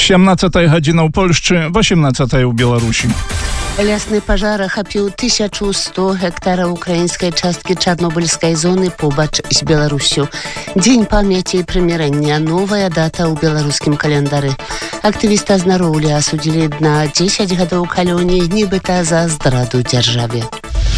17 гадзіна ў Польшчы, 18 у Беларусі. Лясны пажар ахапіў 1100 гектараў украінскай часткі Чарнобыльскай зоны побач з Беларусю. Дзень памяці і прымірэння, новая дата ў беларускім календары. Актывіста з Нароўля асудзілі на 10 гадоў калоніі, нібыта за здраду дзяржаве.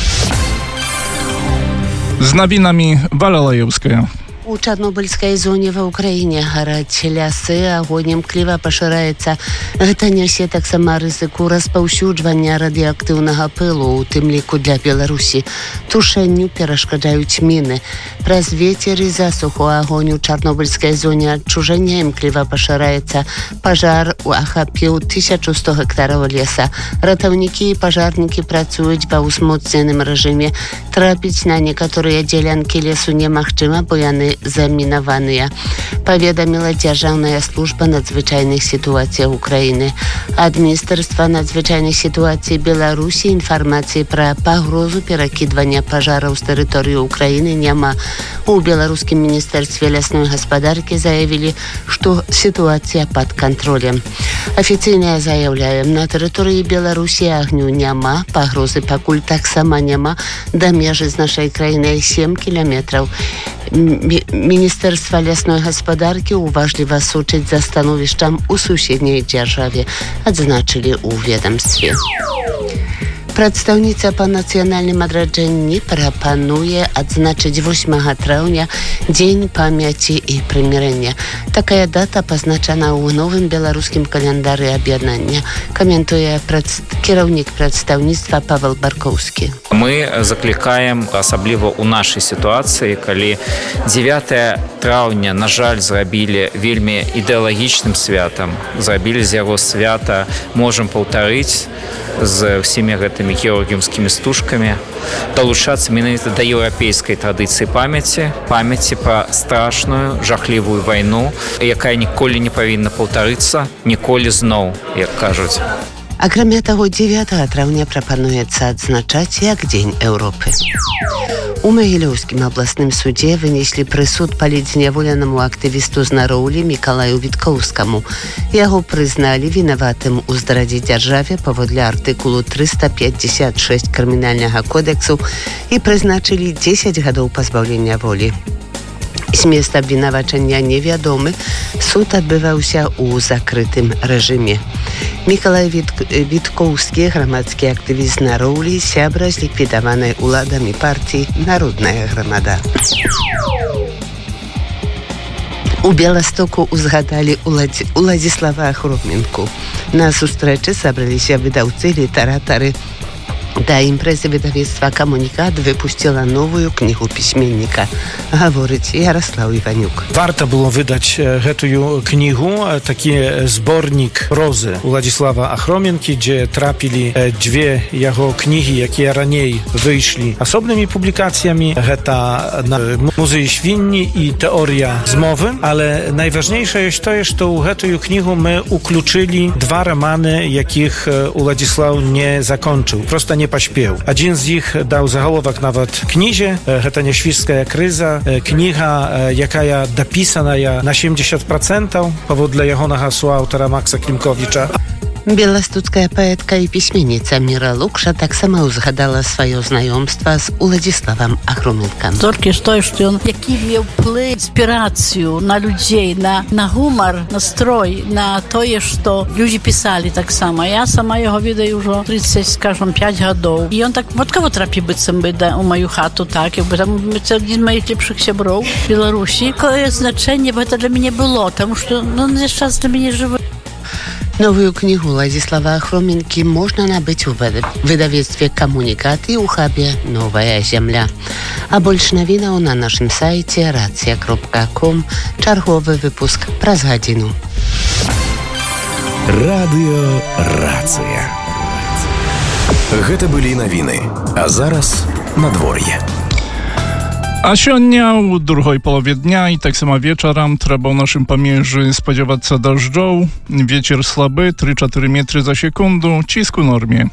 З навінамі Валя Лаеўская. У Чарнобыльскай зоне ва ўкраіне гараць лясы, агонь імкліва пашыраецца. Гэта нясе таксама рызыку распаўсюджвання радыеактыўнага пылу, у тым ліку для Беларусі. Тушэнню перашкаджаюць міны. Праз вецер і засуху агонь у Чарнобыльскай зоне адчужэння імкліва пашыраецца. Пажар ахапіў 1100 гектараў леса. Ратаўнікі і пажарнікі працуюць ва ўзмоцненым рэжыме. Трапіць на некаторыя дзелянкі лесу немагчыма, бо яны замінаваныя. Паведаміла Дзяржаўная служба надзвычайных сітуацый Украіны. Ад Міністэрства надзвычайных сітуацый Беларусі інфармацыі пра пагрозу перакідвання пажараў з тэрыторыі Украіны няма. У беларускім міністэрстве лясной гаспадаркі заявілі, што сітуацыя пад кантролем. Афіцыйна заяўляем, на тэрыторыі Беларусі агню няма, пагрозы пакуль таксама няма, да межы з нашай краінай 7 кіламетраў. Міністэрства лясной гаспадаркі уважліва сочыць за становішчам у суседняй дзяржаве, адзначылі ў ведамстве. Прадстаўніца па нацыянальным адраджэнні прапануе адзначыць 8 траўня дзень памяці і прымірэння. Такая дата пазначана ў новым беларускім календары аб'яднання, каментуе кіраўнік прадстаўніцтва Павел Баркоўскі. Мы заклікаем, асабліва ў нашай сітуацыі, калі 9 траўня, на жаль, зрабілі вельмі ідэалагічным святам, зрабілі з яго свята, можам паўтарыць з ўсімі гэтымі георгіўскімі стужкамі, далучацца менавіта да еўрапейскай традыцыі памяці пра страшную, жахлівую вайну, якая ніколі не павінна паўтарыцца, ніколі зноў, як кажуць. Акрамя таго, 9 траўня прапануецца адзначаць як Дзень Еўропы. У Магілёўскім абласным судзе вынеслі прысуд палітзняволенаму актывісту з Нароўлі Мікалаю Віткоўскаму. Яго прызналі вінаватым у здрадзе дзяржаве паводле артыкулу 356 крымінальнага кодэксу і прызначылі 10 гадоў пазбаўлення волі. Змест абвінавачання невядомы, суд адбываўся ў закрытым рэжыме. Мікалай Віткоўскі, грамадскі актывіст Нароўлі, сябра з ліквідаванай уладамі партіі «Народная грамада». У Беластоку узгадалі Уладзіслава Ахроменку. На сустрэчы сабраліся выдаўцы, літаратары. Да імпрэзы выдавецтва «Камунікат» выпусціла новую кнігу пісьменніка, гаворыць Ярослаў Іванюк. Варта было выдаць гэтую кнігу, такі зборнік прозы Уладзіслава Ахроменкі, дзе трапілі дзве яго кнігі, якія раней выйшлі асобнымі публікацыямі. Гэта «Музей свінні» і «Тэорыя змовы». Але найважнейшае jest to, што ў гэтую кнігу мы уключылі два раманы, якіх Уладзіслаў не закончыў. Проста не паспеў. Адзін з іх даў загаловак нават кнізе, гэта «Няшвіжская крыза», кніга, якая дапісаная на 70% паводле ягонага суаўтара Макса Клімкowicza. Беластуцкая паэтка і пісьменніца Міра Лукша таксама ўзгадала сваё знаёмства з Уладзіславам Ахроменкам. Толькі тое, што ён які веў плэй, інспірацыю на людзей, на гумар, настрой, на тое, што людзі пісалі таксама. Я сама яго ведаю ўжо 35 гадоў. І ён так вадкава трапіў быццам бы у маю хату, так, як бы там адзін з маіх лепшых сяброў Беларусі. Якое значэнне гэта для мяне было, таму што ён час для мяне жывы. Новую кнігу Уладзіслава Ахроменкі можна набыць у выдавецтве «Камунікат» і ў хабе «Новая зямля». А больш навінаў на нашым сайце racja.com. Чарговы выпуск праз гадзіну. Радыё «Рацыя». Гэта былі навіны. А зараз надвор'е. А сёння ў другой палове дня і таксама вечарам трэба ў нашым памежжы спадзявацца дажджоў. Вецер слабы, 3-4 метры за секунду, ціск у норме.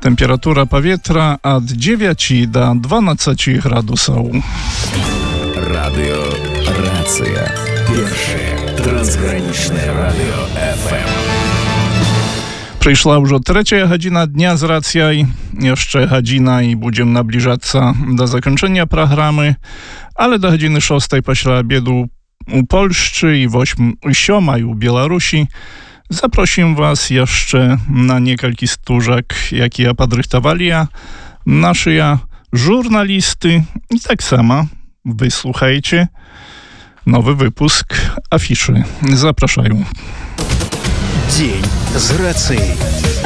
Тэмпература паветра ад 9 да 12 градусаў. Радыё Рацыя. Першае трансгранічнае радыё FM. Прыйшла ўжо 3 гадзіна дня з рацыяй. Яшчэ гадзіна і будзем набліжацца да заканчэння праграмы. Але да гадзіны 6 пасля абеду у Польшчы і 7 у Беларусі запросім вас яшчэ на некалькі стужак, якія падрыхтавалі нашыя журналісты. I tak samo wysłuchajcie nowy wypusk afiszy. Zapraszają. Dzień z racji.